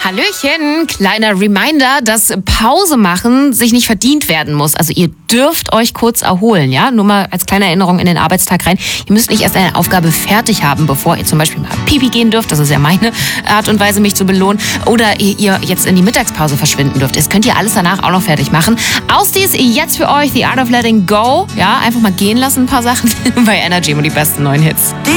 Hallöchen, kleiner Reminder, dass Pause machen sich nicht verdient werden muss. Also ihr dürft euch kurz erholen, ja? Nur mal als kleine Erinnerung in den Arbeitstag rein. Ihr müsst nicht erst eine Aufgabe fertig haben, bevor ihr zum Beispiel mal Pipi gehen dürft. Das ist ja meine Art und Weise, mich zu belohnen. Oder ihr jetzt in die Mittagspause verschwinden dürft. Das könnt ihr alles danach auch noch fertig machen. Ausdies jetzt für euch The Art of Letting Go. Ja, einfach mal gehen lassen, ein paar Sachen bei Energy und die besten neuen Hits.